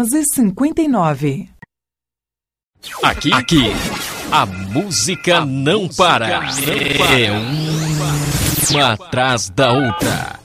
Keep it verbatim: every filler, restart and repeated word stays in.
onze, cinquenta e nove. Aqui, aqui, a música, a não, música para. não para. É uma atrás da outra.